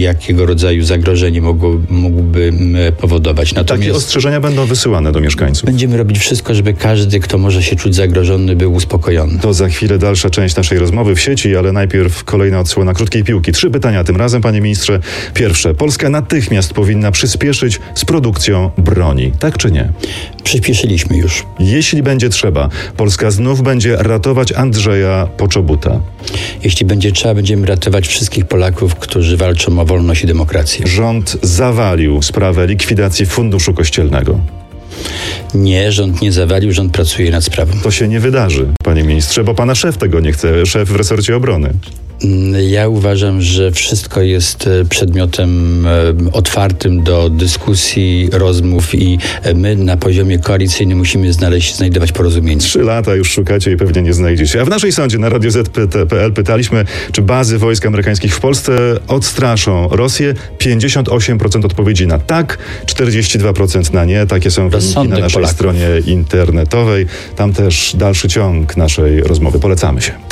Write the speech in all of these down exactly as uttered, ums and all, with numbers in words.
jakiego rodzaju zagrożenie mogło, mógłby powodować. Natomiast takie ostrzeżenia będą wysyłane do mieszkańców. Będziemy robić wszystko, żeby każdy, kto może się czuć zagrożony, był uspokojony. To za chwilę dalsza część naszej rozmowy w sieci, ale najpierw kolejna odsłona krótkiej piłki. Trzy pytania tym razem, panie ministrze. Pierwsze. Polska natychmiast powinna przyspieszyć z produkcją broni. Tak czy nie? Przyspieszyliśmy już. Jeśli będzie trzeba, Polska znów będzie ratować Andrzeja Poczobuta. Jeśli będzie trzeba, będziemy ratować wszystkich Polaków, którzy walczą o wolność i demokrację. Rząd zawalił sprawę likwidacji Funduszu Kościelnego. Nie, rząd nie zawalił, rząd pracuje nad sprawą. To się nie wydarzy, panie ministrze, bo pana szef tego nie chce, szef w resorcie obrony. Ja uważam, że wszystko jest przedmiotem otwartym do dyskusji, rozmów i my na poziomie koalicyjnym musimy znaleźć, znajdować porozumienie. Trzy lata już szukacie i pewnie nie znajdziecie. A w naszej sądzie na radio zet kropka pe el pytaliśmy, czy bazy wojsk amerykańskich w Polsce odstraszą Rosję. pięćdziesiąt osiem procent odpowiedzi na tak, czterdzieści dwa procent na nie. Takie są wyniki na naszej Polaków. stronie internetowej. Tam też dalszy ciąg naszej rozmowy. Polecamy się.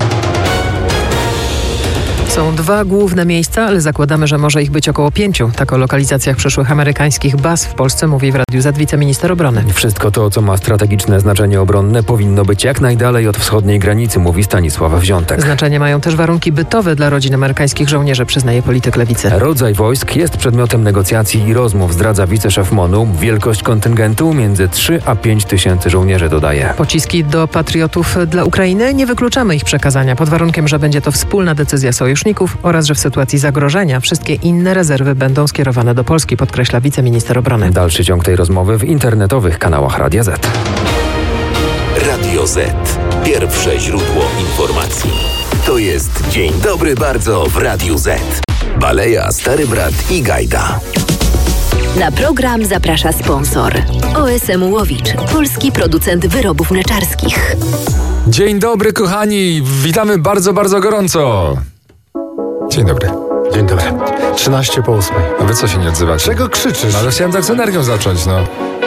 Są dwa główne miejsca, ale zakładamy, że może ich być około pięciu. Tak o lokalizacjach przyszłych amerykańskich baz w Polsce mówi w Radiu Z wiceminister obrony. Wszystko to, co ma strategiczne znaczenie obronne, powinno być jak najdalej od wschodniej granicy, mówi Stanisław Wziątek. Znaczenie mają też warunki bytowe dla rodzin amerykańskich żołnierzy, przyznaje polityk Lewicy. Rodzaj wojsk jest przedmiotem negocjacji i rozmów, zdradza wiceszef MONU. Wielkość kontyngentu między trzy a pięć tysięcy żołnierzy, dodaje. Pociski do patriotów dla Ukrainy? Nie wykluczamy ich przekazania, pod warunkiem, że będzie to wspólna decyzja sojuszników oraz że w sytuacji zagrożenia wszystkie inne rezerwy będą skierowane do Polski, podkreśla wiceminister obrony. Dalszy ciąg tej rozmowy w internetowych kanałach Radia Z. Radio Z. Pierwsze źródło informacji. To jest Dzień Dobry Bardzo w Radiu Z. Baleja, Stary Brat i Gajda. Na program zaprasza sponsor. O S M Łowicz, polski producent wyrobów mleczarskich. Dzień dobry, kochani. Witamy bardzo, bardzo gorąco. Dzień dobry. Dzień dobry. trzynaście po ósmej. A wy co się nie odzywacie? Czego krzyczysz? No, ale chciałem tak z energią zacząć, no.